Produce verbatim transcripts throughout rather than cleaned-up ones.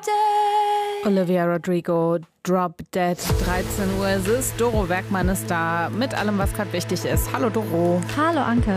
Dead. Olivia Rodrigo, Drop Dead, dreizehn Uhr. Es ist Doro Werkmann ist da mit allem, was gerade wichtig ist. Hallo Doro. Hallo Anke.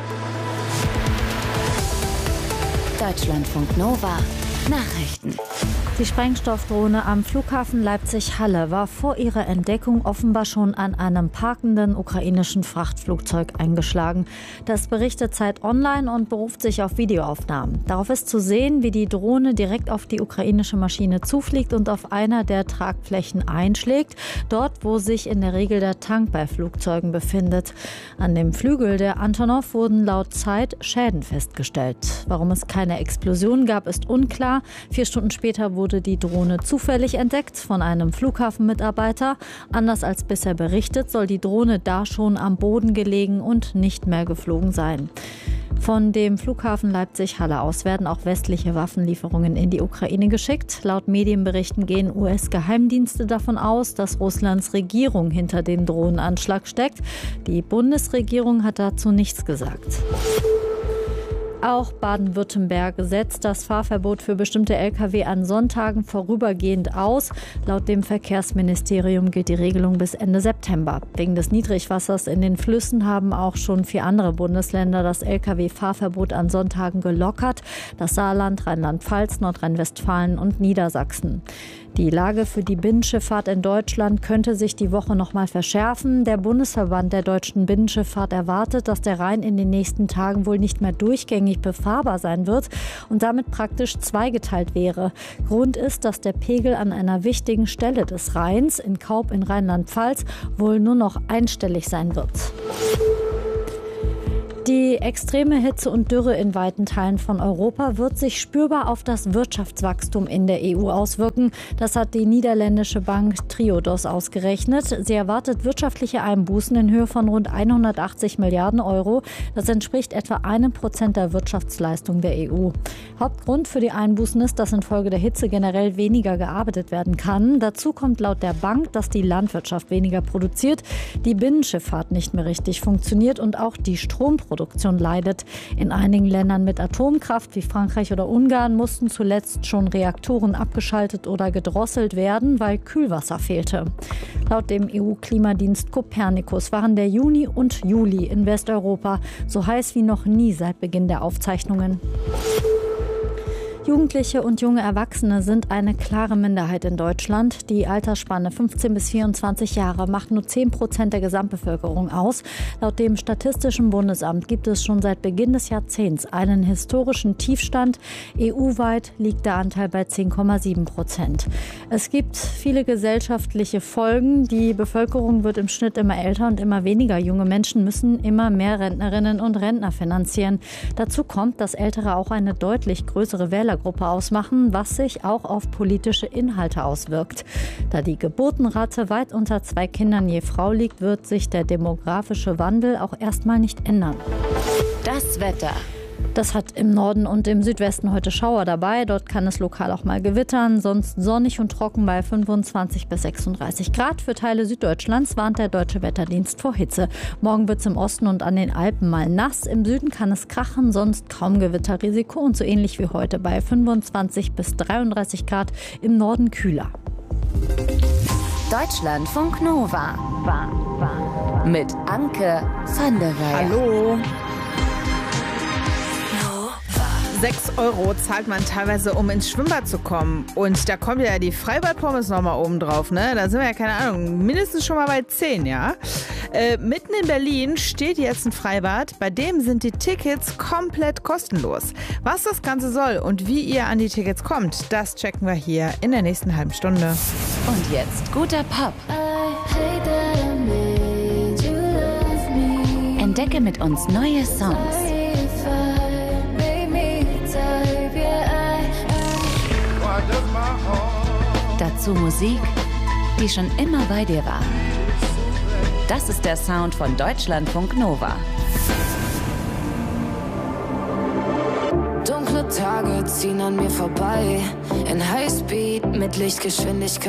Deutschlandfunk Nova. Nachrichten. Die Sprengstoffdrohne am Flughafen Leipzig-Halle war vor ihrer Entdeckung offenbar schon an einem parkenden ukrainischen Frachtflugzeug eingeschlagen. Das berichtet Zeit Online und beruft sich auf Videoaufnahmen. Darauf ist zu sehen, wie die Drohne direkt auf die ukrainische Maschine zufliegt und auf einer der Tragflächen einschlägt, dort, wo sich in der Regel der Tank bei Flugzeugen befindet. An dem Flügel der Antonov wurden laut Zeit Schäden festgestellt. Warum es keine Explosion gab, ist unklar. Vier Stunden später wurde wurde die Drohne zufällig entdeckt von einem Flughafenmitarbeiter. Anders als bisher berichtet, soll die Drohne da schon am Boden gelegen und nicht mehr geflogen sein. Von dem Flughafen Leipzig-Halle aus werden auch westliche Waffenlieferungen in die Ukraine geschickt. Laut Medienberichten gehen U S-Geheimdienste davon aus, dass Russlands Regierung hinter dem Drohnenanschlag steckt. Die Bundesregierung hat dazu nichts gesagt. Auch Baden-Württemberg setzt das Fahrverbot für bestimmte L K W an Sonntagen vorübergehend aus. Laut dem Verkehrsministerium gilt die Regelung bis Ende September. Wegen des Niedrigwassers in den Flüssen haben auch schon vier andere Bundesländer das L K W-Fahrverbot an Sonntagen gelockert. Das Saarland, Rheinland-Pfalz, Nordrhein-Westfalen und Niedersachsen. Die Lage für die Binnenschifffahrt in Deutschland könnte sich die Woche noch mal verschärfen. Der Bundesverband der deutschen Binnenschifffahrt erwartet, dass der Rhein in den nächsten Tagen wohl nicht mehr durchgängig befahrbar sein wird und damit praktisch zweigeteilt wäre. Grund ist, dass der Pegel an einer wichtigen Stelle des Rheins, in Kaub in Rheinland-Pfalz, wohl nur noch einstellig sein wird. Die extreme Hitze und Dürre in weiten Teilen von Europa wird sich spürbar auf das Wirtschaftswachstum in der E U auswirken. Das hat die niederländische Bank Triodos ausgerechnet. Sie erwartet wirtschaftliche Einbußen in Höhe von rund hundertachtzig Milliarden Euro. Das entspricht etwa einem Prozent der Wirtschaftsleistung der E U. Hauptgrund für die Einbußen ist, dass infolge der Hitze generell weniger gearbeitet werden kann. Dazu kommt laut der Bank, dass die Landwirtschaft weniger produziert, die Binnenschifffahrt nicht mehr richtig funktioniert und auch die Stromproduktion Produktion leidet. In einigen Ländern mit Atomkraft wie Frankreich oder Ungarn mussten zuletzt schon Reaktoren abgeschaltet oder gedrosselt werden, weil Kühlwasser fehlte. Laut dem E U-Klimadienst Copernicus waren der Juni und Juli in Westeuropa so heiß wie noch nie seit Beginn der Aufzeichnungen. Jugendliche und junge Erwachsene sind eine klare Minderheit in Deutschland. Die Altersspanne fünfzehn bis vierundzwanzig Jahre macht nur zehn Prozent der Gesamtbevölkerung aus. Laut dem Statistischen Bundesamt gibt es schon seit Beginn des Jahrzehnts einen historischen Tiefstand. E U-weit liegt der Anteil bei zehn Komma sieben Prozent. Es gibt viele gesellschaftliche Folgen. Die Bevölkerung wird im Schnitt immer älter und immer weniger junge Menschen müssen immer mehr Rentnerinnen und Rentner finanzieren. Dazu kommt, dass Ältere auch eine deutlich größere Wähler Gruppe ausmachen, was sich auch auf politische Inhalte auswirkt. Da die Geburtenrate weit unter zwei Kindern je Frau liegt, wird sich der demografische Wandel auch erstmal nicht ändern. Das Wetter. Das hat im Norden und im Südwesten heute Schauer dabei. Dort kann es lokal auch mal gewittern. Sonst sonnig und trocken bei fünfundzwanzig bis sechsunddreißig Grad. Für Teile Süddeutschlands warnt der Deutsche Wetterdienst vor Hitze. Morgen wird es im Osten und an den Alpen mal nass. Im Süden kann es krachen, sonst kaum Gewitterrisiko. Und so ähnlich wie heute bei fünfundzwanzig bis dreiunddreißig Grad. Im Norden kühler. Deutschlandfunk Nova. Mit Anke van der Weyer. Hallo. sechs Euro zahlt man teilweise, um ins Schwimmbad zu kommen. Und da kommt ja die Freibad-Pommes nochmal oben drauf, ne? Da sind wir ja, keine Ahnung, mindestens schon mal bei zehn, ja? Äh, mitten in Berlin steht jetzt ein Freibad, bei dem sind die Tickets komplett kostenlos. Was das Ganze soll und wie ihr an die Tickets kommt, das checken wir hier in der nächsten halben Stunde. Und jetzt guter Pop. Entdecke mit uns neue Songs. Dazu Musik, die schon immer bei dir war. Das ist der Sound von Deutschlandfunk Nova. Dunkle Tage ziehen an mir vorbei. In Highspeed mit Lichtgeschwindigkeit.